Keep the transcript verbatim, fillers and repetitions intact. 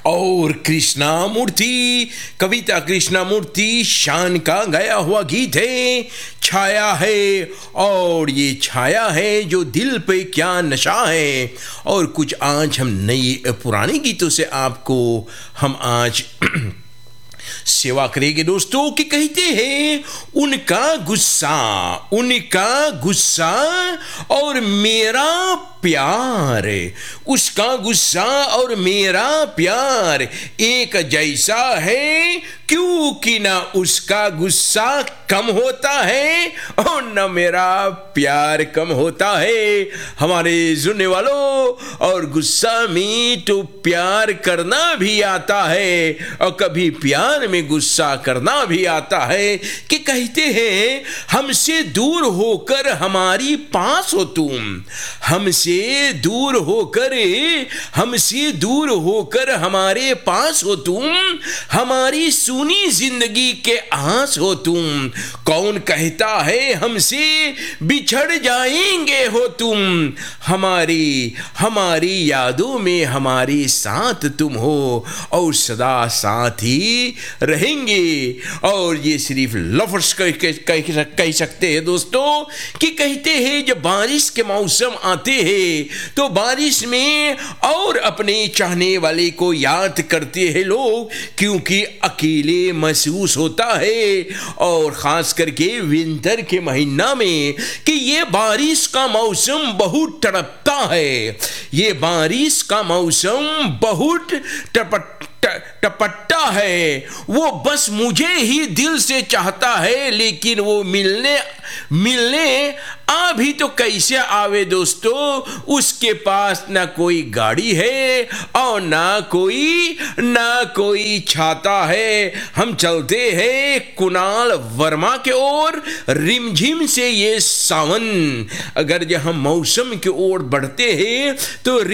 और कृष्णमूर्ति, कविता कृष्णमूर्ति शान का गाया हुआ गीत है, छाया है। और ये छाया है जो दिल पे क्या नशा है। और कुछ आज हम नई पुराने गीतों से आपको हम आज सेवा करेंगे दोस्तों। कि कहते हैं उनका गुस्सा, उनका गुस्सा और मेरा प्यार, उसका गुस्सा और मेरा प्यार एक जैसा है, क्योंकि ना उसका गुस्सा कम होता है और न मेरा प्यार कम होता है। हमारे सुनने वालों, और गुस्सा में तो प्यार करना भी आता है और कभी प्यार में गुस्सा करना भी आता है। कि कहते हैं हमसे दूर होकर हमारी पास हो तुम, हमसे दूर होकर हमसे दूर होकर हमारे पास हो तुम, हमारी सुनी जिंदगी के आस हो तुम। कौन कहता है हमसे बिछड़ जाएंगे हो तुम, हमारी हमारी यादों में हमारे साथ तुम हो और सदा साथ ही रहेंगे। और ये सिर्फ लफ्ज़ कह, कह, कह, कह सकते हैं दोस्तों। कि कहते हैं जब बारिश के मौसम आते हैं तो बारिश में और अपने चाहने वाले को याद करते हैं लोग, क्योंकि अकेले महसूस होता है। और खास करके विंटर के महीना में कि ये बारिश का मौसम बहुत तड़पता है, ये बारिश का मौसम बहुत टपट टपट्टा है। वो बस मुझे ही दिल से चाहता है, लेकिन वो मिलने मिलने आ भी तो कैसे आवे दोस्तों। उसके पास ना कोई गाड़ी है और ना कोई ना कोई छाता है। हम चलते हैं कुणाल वर्मा के ओर, रिमझिम से ये सावन। अगर जब हम मौसम की ओर बढ़ते हैं तो